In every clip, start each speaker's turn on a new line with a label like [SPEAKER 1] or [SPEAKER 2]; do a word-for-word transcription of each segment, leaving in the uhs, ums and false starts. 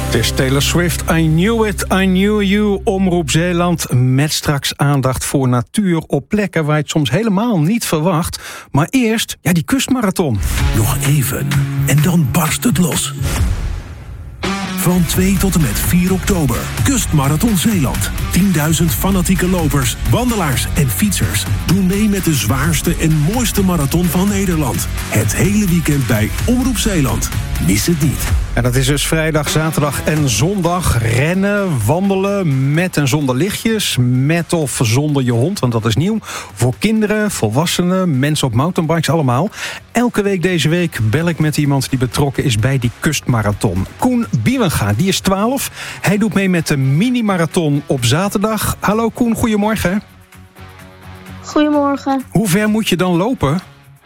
[SPEAKER 1] Het is Taylor Swift, I Knew It, I Knew You. Omroep Zeeland met straks aandacht voor natuur op plekken waar je het soms helemaal niet verwacht. Maar eerst, ja, die kustmarathon.
[SPEAKER 2] Nog even en dan barst het los. Van twee tot en met vier oktober. Kustmarathon Zeeland. tienduizend fanatieke lopers, wandelaars en fietsers doen mee met de zwaarste en mooiste marathon van Nederland. Het hele weekend bij Omroep Zeeland. Mis het niet.
[SPEAKER 1] En dat is dus vrijdag, zaterdag en zondag. Rennen, wandelen, met en zonder lichtjes. Met of zonder je hond, want dat is nieuw. Voor kinderen, volwassenen, mensen op mountainbikes, allemaal. Elke week deze week bel ik met iemand die betrokken is bij die kustmarathon. Koen Biewenga, die is twaalf. Hij doet mee met de mini-marathon op zaterdag. Hallo Koen, goedemorgen.
[SPEAKER 3] Goedemorgen.
[SPEAKER 1] Hoe ver moet je dan lopen?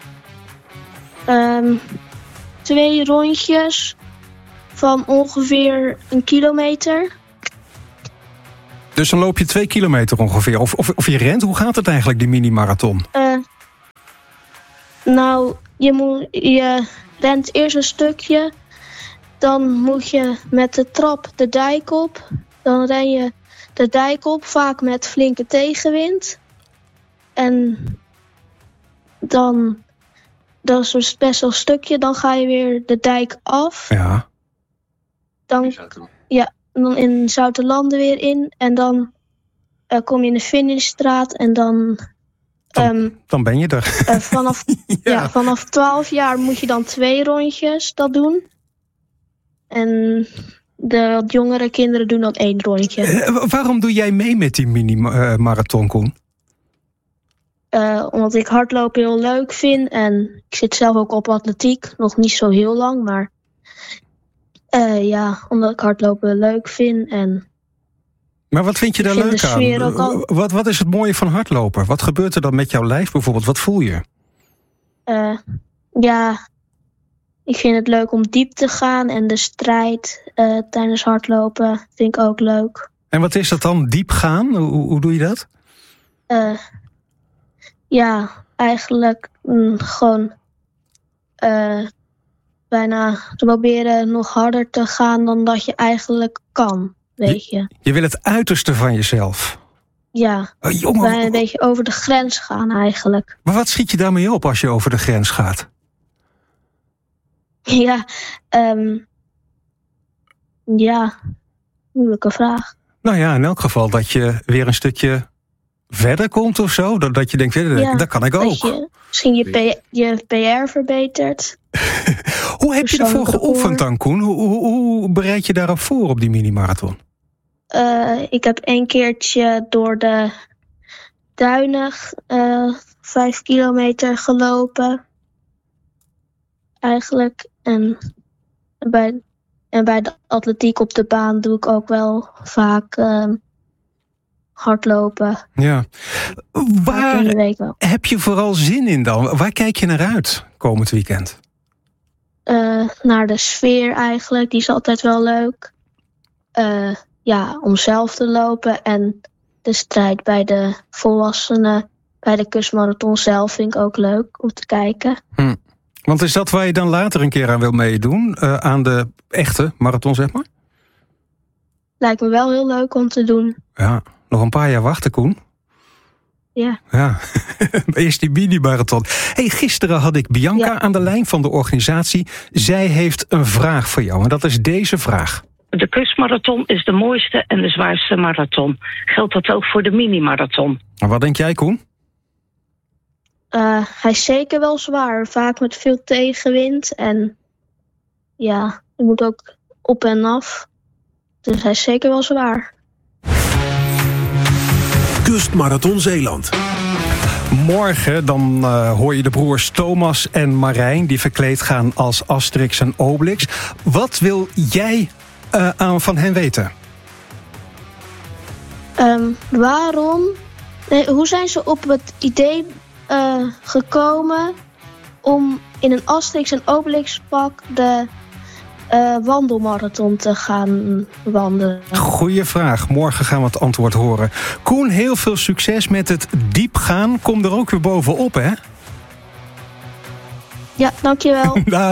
[SPEAKER 3] Um, twee rondjes van ongeveer een kilometer.
[SPEAKER 1] Dus dan loop je twee kilometer ongeveer. Of, of, of je rent, hoe gaat het eigenlijk, die mini-marathon?
[SPEAKER 3] Uh, nou, je, moet, je rent eerst een stukje. Dan moet je met de trap de dijk op. Dan ren je de dijk op, vaak met flinke tegenwind. En dan, dat is dus best wel een stukje, dan ga je weer de dijk af.
[SPEAKER 1] Ja.
[SPEAKER 3] Dan, ja, dan in Zoutelanden weer in. En dan uh, kom je in de finishstraat en dan...
[SPEAKER 1] Dan,
[SPEAKER 3] um,
[SPEAKER 1] dan ben je er.
[SPEAKER 3] Uh, vanaf, ja. Ja, vanaf twaalf jaar moet je dan twee rondjes dat doen. En de wat jongere kinderen doen dan één rondje.
[SPEAKER 1] Uh, waarom doe jij mee met die mini-marathon, Koen?
[SPEAKER 3] Uh, omdat ik hardlopen heel leuk vind. En ik zit zelf ook op atletiek. Nog niet zo heel lang, maar... Uh, ja, omdat ik hardlopen leuk vind. En
[SPEAKER 1] maar wat vind je daar leuk aan?
[SPEAKER 3] Al...
[SPEAKER 1] Wat, wat is het mooie van hardlopen? Wat gebeurt er dan met jouw lijf bijvoorbeeld? Wat voel je?
[SPEAKER 3] Uh, ja, ik vind het leuk om diep te gaan. En de strijd uh, tijdens hardlopen vind ik ook leuk.
[SPEAKER 1] En wat is dat dan, diep gaan? Hoe, hoe doe je dat?
[SPEAKER 3] Uh, ja, eigenlijk mm, gewoon... Uh, bijna te proberen nog harder te gaan dan dat je eigenlijk kan, weet je. Je,
[SPEAKER 1] je wil het uiterste van jezelf.
[SPEAKER 3] Ja,
[SPEAKER 1] oh, jongen.
[SPEAKER 3] Bijna een beetje over de grens gaan eigenlijk.
[SPEAKER 1] Maar wat schiet je daarmee op als je over de grens gaat?
[SPEAKER 3] Ja, um, ja, moeilijke vraag.
[SPEAKER 1] Nou ja, in elk geval dat je weer een stukje verder komt of zo. Dat, dat je denkt, ja, dat kan ik ook.
[SPEAKER 3] Je, misschien je, P, je P R verbetert.
[SPEAKER 1] Hoe heb je ervoor geoefend dan, Koen? Hoe, hoe, hoe bereid je daarop voor op die mini-marathon?
[SPEAKER 3] Uh, ik heb een keertje door de duinen uh, vijf kilometer gelopen. Eigenlijk. En bij, en bij de atletiek op de baan doe ik ook wel vaak uh, hardlopen.
[SPEAKER 1] Ja. Waar heb je vooral zin in dan? Waar kijk je naar uit komend weekend?
[SPEAKER 3] Uh, naar de sfeer eigenlijk, die is altijd wel leuk. Uh, ja, om zelf te lopen en de strijd bij de volwassenen, bij de kustmarathon zelf vind ik ook leuk om te kijken.
[SPEAKER 1] Hm. Want is dat waar je dan later een keer aan wil meedoen? Uh, aan de echte marathon, zeg maar?
[SPEAKER 3] Lijkt me wel heel leuk om te doen.
[SPEAKER 1] Ja, nog een paar jaar wachten, Koen.
[SPEAKER 3] Ja.
[SPEAKER 1] Ja, eerst die mini-marathon. Hey, gisteren had ik Bianca ja. aan de lijn van de organisatie. Zij heeft een vraag voor jou en dat is deze vraag.
[SPEAKER 4] De kustmarathon is de mooiste en de zwaarste marathon. Geldt dat ook voor de mini-marathon?
[SPEAKER 1] Wat denk jij, Koen?
[SPEAKER 3] Uh, hij is zeker wel zwaar. Vaak met veel tegenwind. En ja, je moet ook op en af. Dus hij is zeker wel zwaar.
[SPEAKER 2] Kustmarathon Zeeland.
[SPEAKER 1] Morgen dan uh, hoor je de broers Thomas en Marijn die verkleed gaan als Asterix en Obelix. Wat wil jij uh, aan van hen weten?
[SPEAKER 3] Um, waarom? Nee, hoe zijn ze op het idee uh, gekomen om in een Asterix en Obelix pak de uh, wandelmarathon te gaan wandelen?
[SPEAKER 1] Goeie vraag. Morgen gaan we het antwoord horen. Koen, heel veel succes met het diep gaan. Kom er ook weer bovenop, hè?
[SPEAKER 3] Ja, dankjewel.